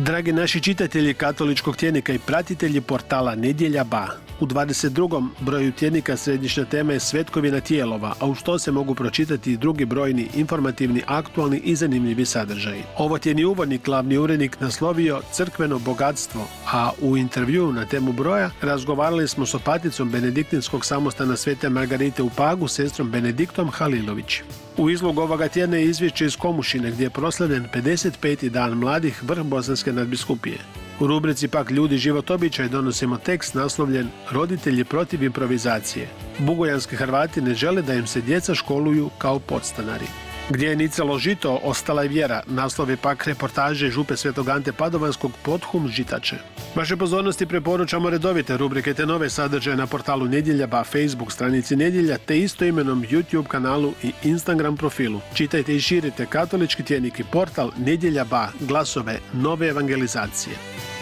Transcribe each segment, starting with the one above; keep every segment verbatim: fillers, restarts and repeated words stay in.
Dragi naši čitatelji katoličkog tjednika i pratitelji portala Nedjelja ba, u dvadeset drugom broju tjednika središnja tema je Svetkovina tijelova, a uz to se mogu pročitati i drugi brojni informativni, aktualni i zanimljivi sadržaji. Ovo tjedni uvodnik glavni urednik naslovio Crkveno bogatstvo, a u intervjuu na temu broja razgovarali smo s opaticom Benediktinskog samostana Svete Margarite u Pagu, sestrom Benediktom Halilović. U izlogu ovoga tjedna je izvješće iz Komušine gdje je proslavljen pedeset peti dan mladih vrh Bosanske nadbiskupije. U rubrici pak Ljudi život običaj donosimo tekst naslovljen Roditelji protiv improvizacije. Bugojanski Hrvati ne žele da im se djeca školuju kao podstanari. Gdje je nicalo žito, ostala je vjera. Naslov je pak reportaže župe Svetog Ante Padovanskog Podhum Žitače. Vaše pozornosti preporučamo redovite rubrike te nove sadržaje na portalu Nedjelja ba, Facebook stranici Nedjelja te istoimenom YouTube kanalu i Instagram profilu. Čitajte i širite katolički tjednik i portal Nedjelja ba, glasove nove evangelizacije.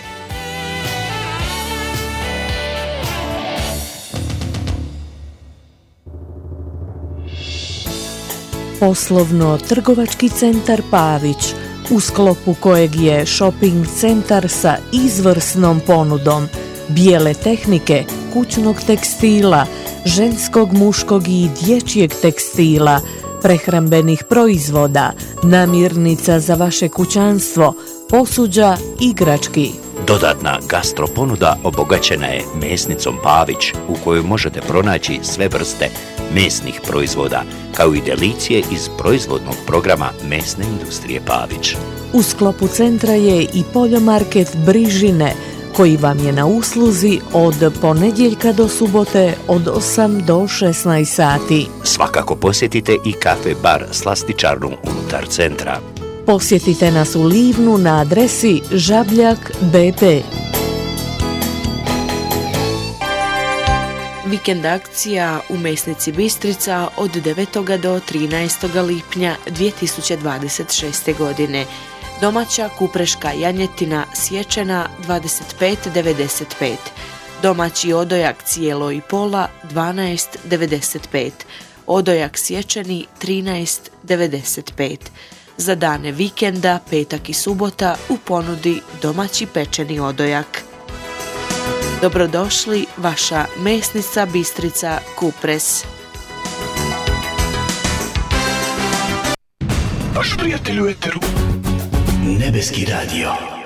Poslovno-trgovački centar Pavić, u sklopu kojeg je shopping centar sa izvrsnom ponudom bijele tehnike, kućnog tekstila, ženskog, muškog i dječjeg tekstila, prehrambenih proizvoda, namirnica za vaše kućanstvo, posuđa, igrački. Dodatna gastro ponuda obogaćena je mesnicom Pavić u kojoj možete pronaći sve vrste mesnih proizvoda, kao i delicije iz proizvodnog programa mesne industrije Pavić. U sklopu centra je i poljomarket Brižine, koji vam je na usluzi od ponedjeljka do subote od osam do šesnaest sati. Svakako posjetite i kafe bar Slastičarnu unutar centra. Posjetite nas u Livnu na adresi Žabljak B P. Vikend akcija u mesnici Bistrica od devetog do trinaestog lipnja dvije tisuće dvadeset šeste. godine. Domaća kupreška janjetina sječena dvadeset pet devedeset pet. Domaći odojak cijelo i pola dvanaest devedeset pet. Odojak sječeni trinaest devedeset pet. Za dane vikenda, petak i subota u ponudi domaći pečeni odojak. Dobrodošli, vaša mesnica Bistrica Kupres. Vaš prijatelj u eteru. Nebeski radio.